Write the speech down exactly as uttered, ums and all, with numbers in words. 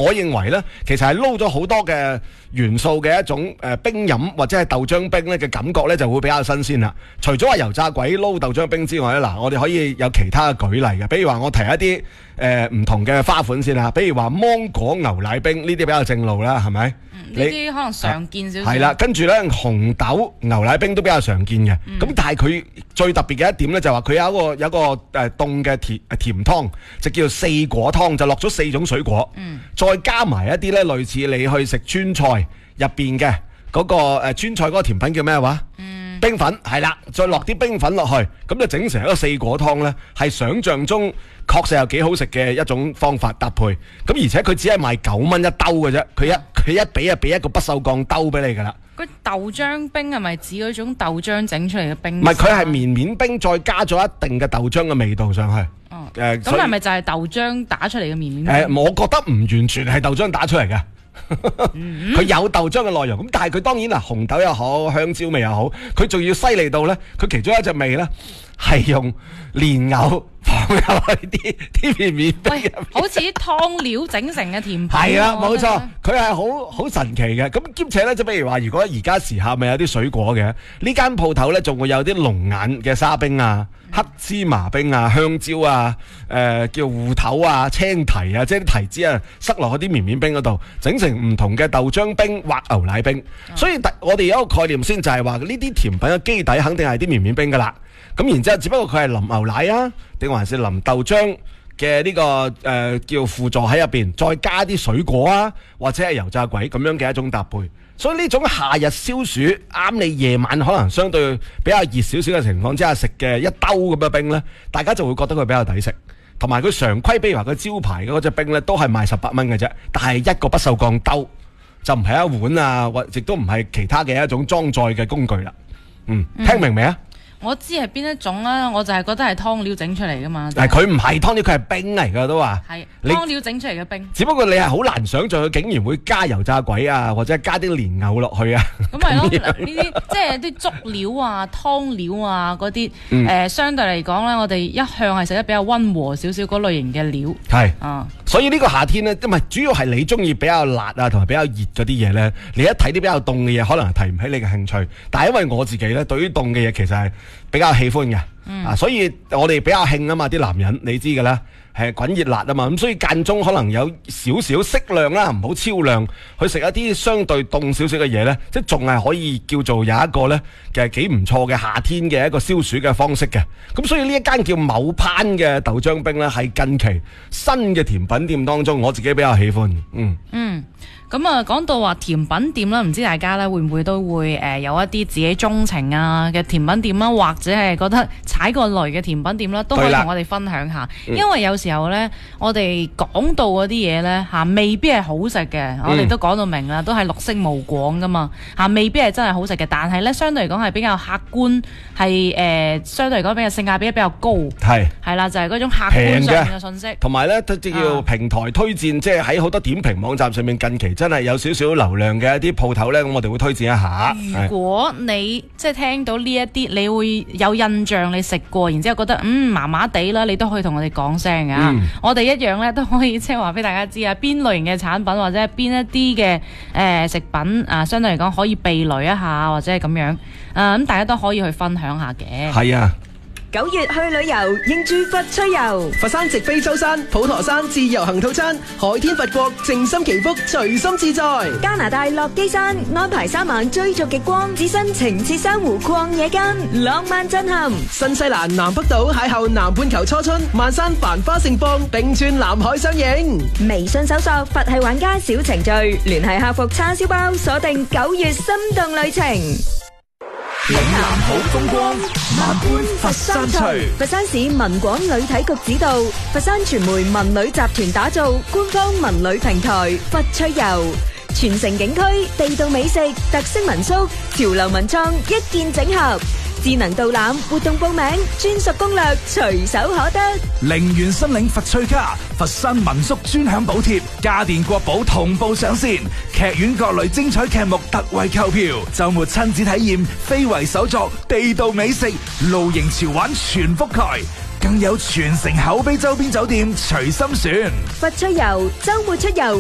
我認為咧，其實係撈咗好多嘅元素嘅一種誒、呃、冰飲或者係豆漿冰咧嘅感覺咧，就會比較新鮮啦。除咗話油炸鬼撈豆漿冰之外咧，嗱，我哋可以有其他嘅舉例嘅，比如話我提一啲誒唔同嘅花款先啦，比如話芒果牛奶冰呢啲比較正路啦，係咪？ 呢啲、嗯、可能常見少少。係啦、啊，跟住咧紅豆牛奶冰都比較常見嘅，咁、嗯、但係佢最特別嘅一點咧就係話佢有一個有一個誒凍嘅甜甜湯，就叫做四果湯，就落咗四種水果，嗯、再加埋一啲咧類似你去食川菜入邊嘅嗰個誒川菜嗰個甜品叫咩話？嗯、冰粉係啦，再落啲冰粉落去，咁就整成一個四果湯咧，係想象中確實有幾好食嘅一種方法搭配。咁而且佢只係賣九蚊一兜嘅啫，佢一佢一俾啊俾一個不鏽鋼兜俾你噶啦。 嗰豆漿冰係咪指嗰種豆漿整出嚟嘅冰？ 唔係，佢係綿綿冰，再加咗一定嘅豆漿嘅味道上去。 哦，誒，咁係咪就係豆漿打出嚟嘅綿綿冰？誒、 呃，我覺得唔完全係豆漿打出嚟嘅。佢、嗯、有豆漿嘅內容，咁但係佢當然啦，紅豆又好，香蕉味又好，佢仲要犀利到咧，佢其中一隻味咧係用蓮藕放入去啲啲綿綿冰， 好似啲湯料整成嘅甜品。係啊，冇錯，佢係好好神奇嘅。咁兼且咧，即係譬如話，如果而家時下咪有啲水果嘅，呢間鋪頭咧仲會有啲龍眼嘅沙冰啊、黑芝麻冰啊、香蕉啊、誒、呃、叫芋頭啊、青提啊，即係啲提子啊，塞落去啲綿綿冰嗰度，整成唔同嘅豆漿冰或牛奶冰。嗯、所以我哋有一個概念先，就係話呢啲甜品嘅基底肯定係啲綿綿冰噶啦。咁然之後，只不過佢係淋牛奶啊，定還是淋豆漿嘅呢、這個誒、呃、叫輔助喺入邊，再加啲水果啊，或者係油炸鬼咁樣嘅一種搭配。所以呢種夏日消暑啱你夜晚可能相對比較熱少少嘅情況之下食嘅一兜咁嘅冰呢，大家就會覺得佢比較抵食。同埋佢常規，比如話佢招牌嘅嗰隻冰呢，都係賣十八蚊嘅啫，但係一個不鏽鋼兜就唔係一碗啊，或亦都唔係其他嘅一種裝載嘅工具啦。嗯，聽明未啊？嗯我知係邊一種啦，我就係覺得係湯料整出嚟噶嘛。 但係佢唔係湯料，佢係冰嚟噶都話。係湯料整出嚟嘅冰。只不過你係好難想像佢竟然會加油炸鬼啊，或者加啲蓮藕落去啊。 咁係咯，呢啲即係啲粥料啊、湯料啊嗰啲誒，相對嚟講咧，我哋一向係食得比較溫和少少嗰類型嘅料。係啊， 所以呢個夏天咧，因為主要係你中意比較辣啊，同埋比較熱嗰啲嘢咧，你一睇啲比較凍嘅嘢，可能係提唔起你嘅興趣。但係因為我自己咧，對於凍嘅嘢其實係比較喜歡嘅，嗯、啊，所以我哋比較興啊嘛，啲男人你知㗎啦，係滾熱辣啊嘛，咁所以間中可能有少少適量啦，唔好超量去食一啲相對凍少少嘅嘢呢，即係仲係可以叫做有一個呢嘅幾唔錯嘅夏天嘅一個消暑嘅方式嘅。咁所以呢一間叫某攀嘅豆漿冰呢，係近期新嘅甜品店當中，我自己比較喜歡。嗯嗯。咁啊，講到話甜品店啦，唔知大家咧會唔會都會誒有一啲自己鍾情啊嘅甜品店啦，或者係覺得踩過雷嘅甜品店啦，都可以同我哋分享下。嗯、因為有時候咧，我哋講到嗰啲嘢咧嚇，未必係好食嘅。嗯、我哋都講到明啦，都係綠色無廣噶嘛嚇，未必係真係好食嘅。但係咧，相對嚟講係比較客觀，係誒、呃、相對嚟講比較性價比比較高。係係啦，就係、是、嗰種客觀上面嘅信息。 同埋咧，即叫平台推薦，啊、即係喺好多點評網站上面近期真係有少少流量嘅一啲鋪頭咧，咁我哋會推薦一下。 如果你即係聽到呢一啲，你會有印象，你食過，然之後覺得嗯麻麻地啦，你都可以同我哋講聲啊。嗯、我哋一樣咧都可以即係話俾大家知啊，邊類型嘅產品或者係邊一啲嘅誒食品啊，相對嚟講可以避雷一下，或者係咁樣啊，咁大家都可以去分享下嘅。 係啊。 九月去旅遊，應住佛趣遊。佛山直飛舟山、普陀山自由行套餐，海天佛國，靜心祈福，隨心自在。 加拿大落基山安排三晚追逐極光，置身情切珊瑚曠野間，浪漫震撼。 新西蘭南北島邂逅南半球初春，萬山繁花盛放，並串南海相迎。 微信搜索佛系玩家小程序，聯繫客服叉燒包，鎖定九月心動旅程。 嶺南好風光，萬般佛山趣。 佛山市文廣旅體局指導，佛山傳媒文旅集團打造官方文旅平台佛趣遊，全城景區、地道美食、特色民宿、潮流文創一鍵整合，智能導覽、活動報名、專屬攻略隨手可得。 零元申領佛趣卡，佛山民宿專享補貼，家電國寶同步上線，劇院各類精彩劇目特惠購票，周末親子體驗非遺手作、地道美食、露營潮玩全覆蓋，更有全城口碑周邊酒店隨心選。 佛趣遊周末出遊。